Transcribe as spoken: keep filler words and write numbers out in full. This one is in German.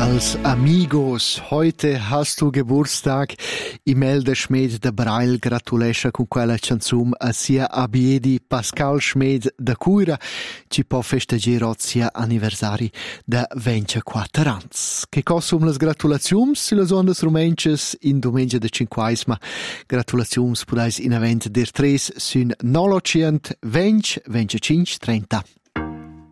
als amigos. Heute hast du Geburtstag. Imelda Schmed de Brail gratulescha con quella canzum a sia abiedi Pascal Schmed de Cuira ci può festeggiare sia anniversari da ventiquattro ans. Che cosum las gratulaziums si las ondas rumenches in domenica de cinquaisma. Gratulaziums podais in event der tres sun nolocient venti, venticinque, trenta